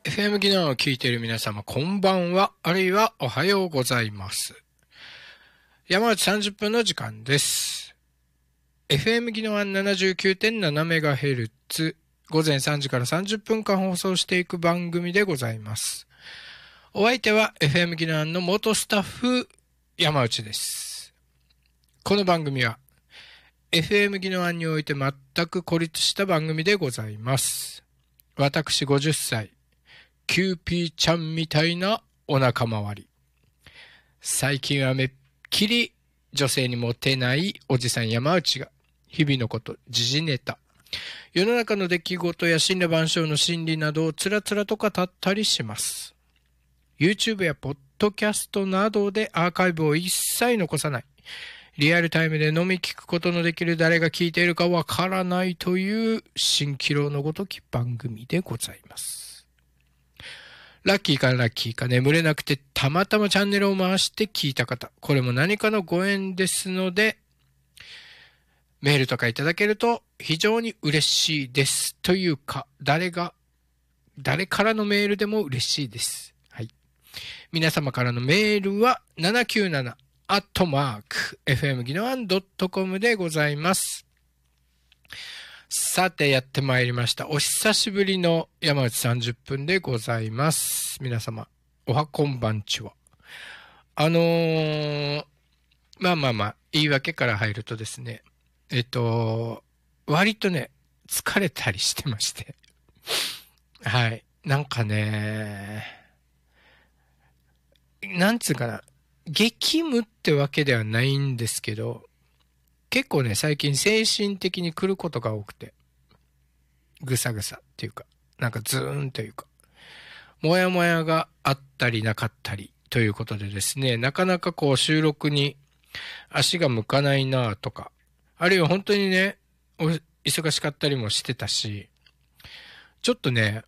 FM 技能を聞いている皆様、こんばんは、あるいはおはようございます。山内30分の時間です。FM 技能は 79.7MHz、午前3時から30分間放送していく番組でございます。お相手は FM 技能の元スタッフ、山内です。この番組は FM 技能において全く孤立した番組でございます。私50歳。キューピーちゃんみたいなお腹周り。最近はめっきり女性にモテないおじさん山内が日々のこと、時事ネタ、世の中の出来事や森羅万象の心理などをつらつらと語ったりします。YouTube やポッドキャストなどでアーカイブを一切残さない。リアルタイムで飲み聞くことのできる誰が聞いているかわからないという蜃気楼のごとき番組でございます。ラッキーかラッキーか眠れなくてたまたまチャンネルを回して聞いた方、これも何かのご縁ですので、メールとかいただけると非常に嬉しいです。というか、誰からのメールでも嬉しいです。はい。皆様からのメールは797@fmginoan.com でございます。さてやってまいりました。お久しぶりの山内30分でございます。皆様、おはこんばんちは。言い訳から入るとですね、割とね、疲れたりしてまして。はい。なんかね、なんつうかな、激務ってわけではないんですけど、結構ね、最近精神的に来ることが多くて、ぐさぐさっていうか、なんかズーンというか、もやもやがあったりなかったりということでですね、なかなかこう収録に足が向かないなとか、あるいは本当にね、忙しかったりもしてたし、ちょっとね、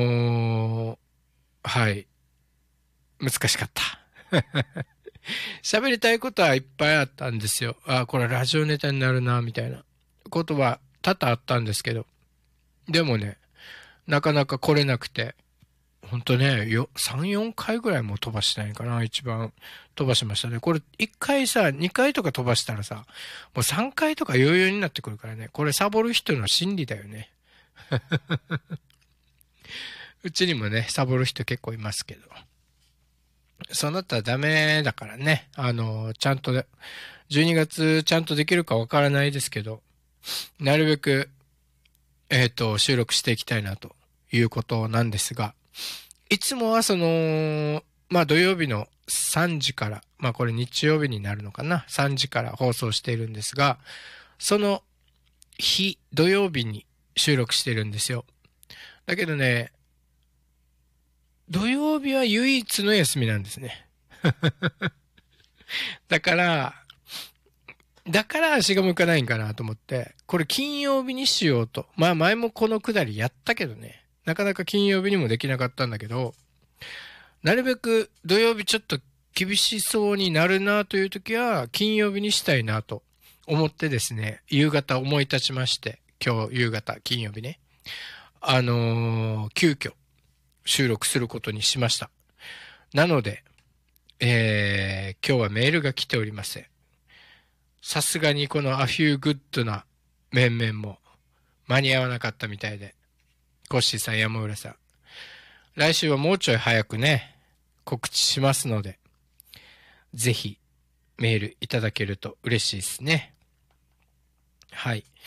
はい、難しかった。喋りたいことはいっぱいあったんですよ。あ、これラジオネタになるな、みたいなことは多々あったんですけど。でもね、なかなか来れなくて、ほんとね、3、4回ぐらいもう飛ばしてないかな、一番飛ばしましたね。これ1回さ、2回とか飛ばしたらさ、もう3回とか余裕になってくるからね、これサボる人の心理だよね。うちにもね、サボる人結構いますけど。そうなったらダメだからね。ちゃんと、12月ちゃんとできるかわからないですけど、なるべく、収録していきたいなということなんですが、いつもは土曜日の3時から、これ日曜日になるのかな、3時から放送しているんですが、その日、土曜日に収録してるんですよ。だけどね、土曜日は唯一の休みなんですね。だから、足が向かないんかなと思って、これ金曜日にしようと。前もこのくだりやったけどね。なかなか金曜日にもできなかったんだけど、なるべく土曜日ちょっと厳しそうになるなという時は金曜日にしたいなと思ってですね、夕方思い立ちまして、今日夕方金曜日ね、急遽収録することにしました。なので、今日はメールが来ておりません。さすがにこのアフューグッドな面々も間に合わなかったみたいで、コッシーさん、山浦さん、来週はもうちょい早くね、告知しますので、ぜひメールいただけると嬉しいですね。はい。